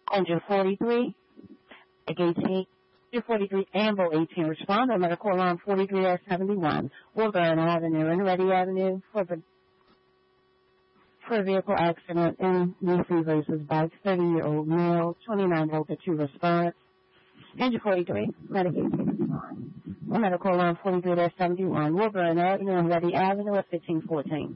Engine 43, Engage 43, Amble 18, respond on medical alarm 43-71, Woburn Avenue and Ready Avenue for a vehicle accident in Newsy versus Bike, 30-year-old male, 29 voltage 2 response. Engine 43, medication. Medical alarm 43-71, Woburn Avenue and Ready Avenue at 1514.